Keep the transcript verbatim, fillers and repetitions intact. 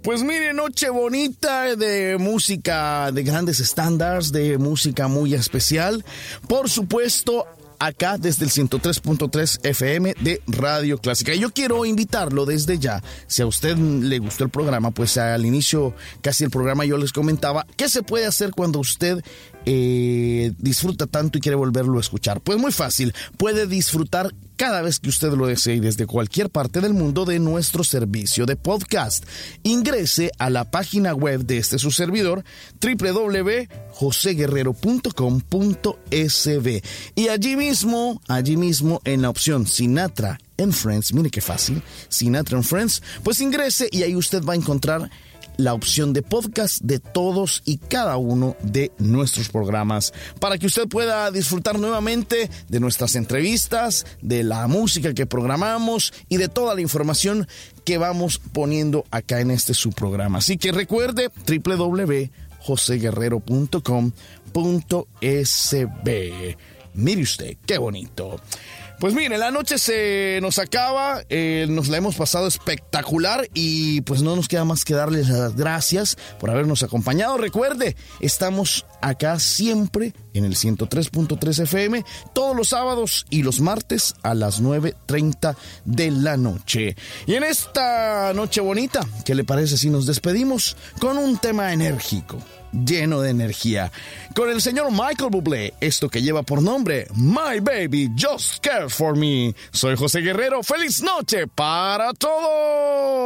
Pues mire, noche bonita de música de grandes estándares, de música muy especial. Por supuesto, acá desde el ciento tres punto tres F M de Radio Clásica. Y yo quiero invitarlo desde ya, si a usted le gustó el programa, pues al inicio casi el programa yo les comentaba qué se puede hacer cuando usted eh, disfruta tanto y quiere volverlo a escuchar. Pues muy fácil, puede disfrutar cada vez que usted lo desee desde cualquier parte del mundo de nuestro servicio de podcast. Ingrese a la página web de este su servidor, doble u doble u doble u punto jose guerrero punto com punto s b, y allí mismo, allí mismo en la opción Sinatra and Friends, mire qué fácil, Sinatra and Friends, pues ingrese y ahí usted va a encontrar la opción de podcast de todos y cada uno de nuestros programas para que usted pueda disfrutar nuevamente de nuestras entrevistas, de la música que programamos y de toda la información que vamos poniendo acá en este su programa. Así que recuerde doble u doble u doble u punto jose guerrero punto com punto s b. Mire usted, qué bonito. Pues mire, la noche se nos acaba, eh, nos la hemos pasado espectacular y pues no nos queda más que darles las gracias por habernos acompañado. Recuerde, estamos acá siempre en el ciento tres punto tres F M, todos los sábados y los martes a las nueve treinta de la noche. Y en esta noche bonita, ¿qué le parece si nos despedimos con un tema enérgico, lleno de energía, con el señor Michael Bublé, esto que lleva por nombre My Baby Just Cares For Me? Soy José Guerrero, feliz noche para todos.